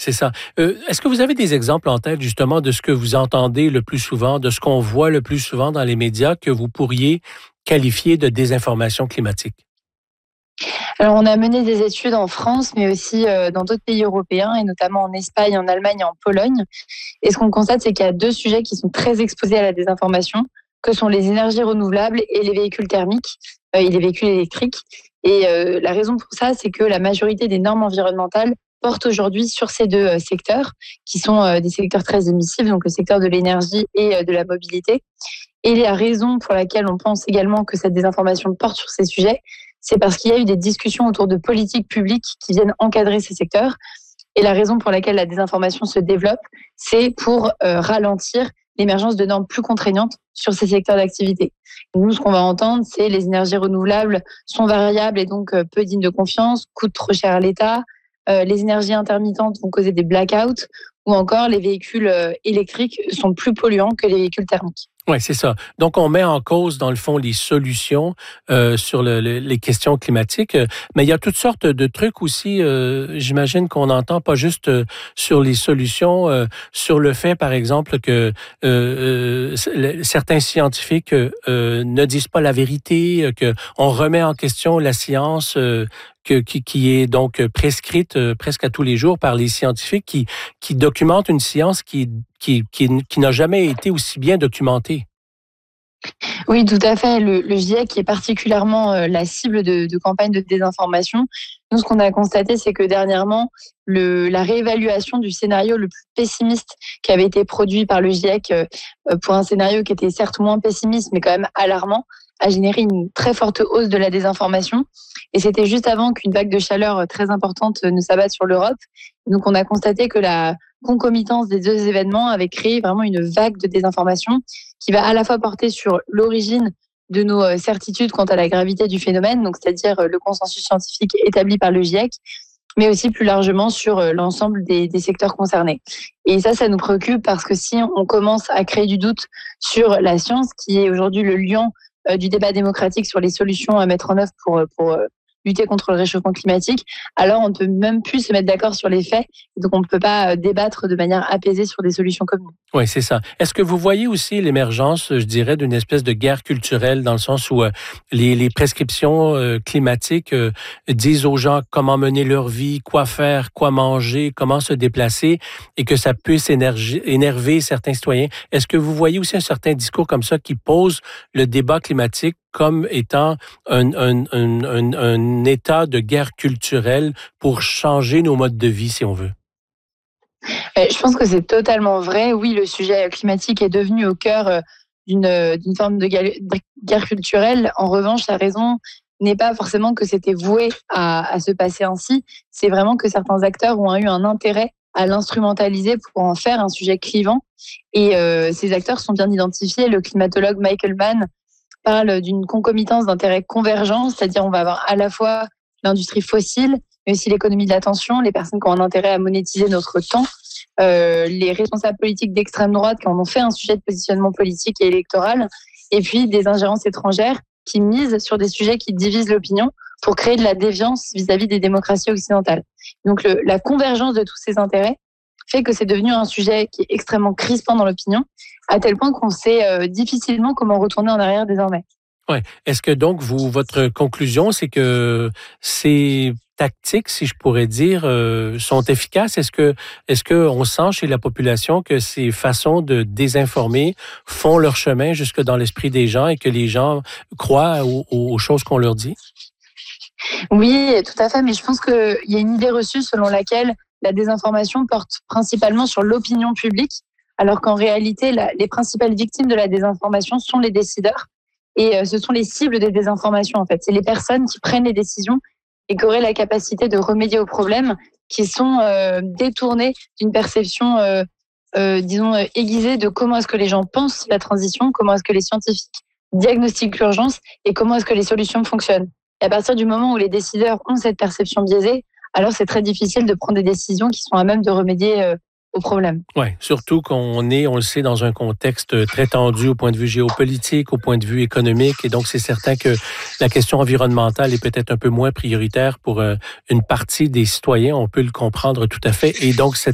c'est ça. Est-ce que vous avez des exemples en tête, justement, de ce que vous entendez le plus souvent, de ce qu'on voit le plus souvent dans les médias que vous pourriez qualifier de désinformation climatique? Alors, on a mené des études en France, mais aussi dans d'autres pays européens, et notamment en Espagne, en Allemagne et en Pologne. Et ce qu'on constate, c'est qu'il y a deux sujets qui sont très exposés à la désinformation, que sont les énergies renouvelables et les véhicules thermiques et les véhicules électriques. Et la raison pour ça, c'est que la majorité des normes environnementales portent aujourd'hui sur ces deux secteurs, qui sont des secteurs très émissifs, donc le secteur de l'énergie et de la mobilité. Et la raison pour laquelle on pense également que cette désinformation porte sur ces sujets, c'est parce qu'il y a eu des discussions autour de politiques publiques qui viennent encadrer ces secteurs. Et la raison pour laquelle la désinformation se développe, c'est pour ralentir l'émergence de normes plus contraignantes sur ces secteurs d'activité. Nous, ce qu'on va entendre, c'est les énergies renouvelables sont variables et donc peu dignes de confiance, coûtent trop cher à l'État. Les énergies intermittentes vont causer des blackouts, ou encore les véhicules électriques sont plus polluants que les véhicules thermiques. Oui, c'est ça. Donc, on met en cause, dans le fond, les solutions sur les questions climatiques. Mais il y a toutes sortes de trucs aussi, j'imagine qu'on n'entend pas juste sur les solutions, sur le fait, par exemple, que certains scientifiques ne disent pas la vérité, qu'on remet en question la science qui est donc prescrite presque à tous les jours par les scientifiques qui documentent une science qui n'a jamais été aussi bien documentée. Oui, tout à fait. Le GIEC est particulièrement la cible de campagnes de désinformation. Nous, ce qu'on a constaté, c'est que dernièrement, la réévaluation du scénario le plus pessimiste qui avait été produit par le GIEC pour un scénario qui était certes moins pessimiste, mais quand même alarmant, a généré une très forte hausse de la désinformation. Et c'était juste avant qu'une vague de chaleur très importante ne s'abatte sur l'Europe. Donc, on a constaté que la concomitance des deux événements avait créé vraiment une vague de désinformation qui va à la fois porter sur l'origine de nos certitudes quant à la gravité du phénomène, donc c'est-à-dire le consensus scientifique établi par le GIEC, mais aussi plus largement sur l'ensemble des secteurs concernés. Et ça nous préoccupe parce que si on commence à créer du doute sur la science, qui est aujourd'hui le lion du débat démocratique sur les solutions à mettre en œuvre pour lutter contre le réchauffement climatique, alors on ne peut même plus se mettre d'accord sur les faits. Donc on ne peut pas débattre de manière apaisée sur des solutions communes. Oui, c'est ça. Est-ce que vous voyez aussi l'émergence, je dirais, d'une espèce de guerre culturelle dans le sens où les prescriptions climatiques disent aux gens comment mener leur vie, quoi faire, quoi manger, comment se déplacer et que ça puisse énerver certains citoyens? Est-ce que vous voyez aussi un certain discours comme ça qui pose le débat climatique comme étant un état de guerre culturelle pour changer nos modes de vie, si on veut? Je pense que c'est totalement vrai. Oui, le sujet climatique est devenu au cœur d'une forme de guerre culturelle. En revanche, la raison n'est pas forcément que c'était voué à se passer ainsi. C'est vraiment que certains acteurs ont eu un intérêt à l'instrumentaliser pour en faire un sujet clivant. Et ces acteurs sont bien identifiés. Le climatologue Michael Mann parle d'une concomitance d'intérêts convergents, c'est-à-dire on va avoir à la fois l'industrie fossile, mais aussi l'économie de l'attention, les personnes qui ont un intérêt à monétiser notre temps, les responsables politiques d'extrême droite qui en ont fait un sujet de positionnement politique et électoral, et puis des ingérences étrangères qui misent sur des sujets qui divisent l'opinion pour créer de la déviance vis-à-vis des démocraties occidentales. Donc la convergence de tous ces intérêts fait que c'est devenu un sujet qui est extrêmement crispant dans l'opinion, à tel point qu'on sait difficilement comment retourner en arrière désormais. Ouais. Est-ce que donc votre conclusion, c'est que ces tactiques, si je pourrais dire, sont efficaces? Est-ce que on sent chez la population que ces façons de désinformer font leur chemin jusque dans l'esprit des gens et que les gens croient aux choses qu'on leur dit? Oui, tout à fait, mais je pense qu'il y a une idée reçue selon laquelle la désinformation porte principalement sur l'opinion publique, alors qu'en réalité, les principales victimes de la désinformation sont les décideurs. Et ce sont les cibles des désinformations, en fait. C'est les personnes qui prennent les décisions et qui auraient la capacité de remédier aux problèmes qui sont détournés d'une perception, disons, aiguisée de comment est-ce que les gens pensent la transition, comment est-ce que les scientifiques diagnostiquent l'urgence et comment est-ce que les solutions fonctionnent. Et à partir du moment où les décideurs ont cette perception biaisée, alors c'est très difficile de prendre des décisions qui sont à même de remédier aux problèmes. Oui, surtout qu'on est, on le sait, dans un contexte très tendu au point de vue géopolitique, au point de vue économique. Et donc, c'est certain que la question environnementale est peut-être un peu moins prioritaire pour une partie des citoyens. On peut le comprendre tout à fait. Et donc, cette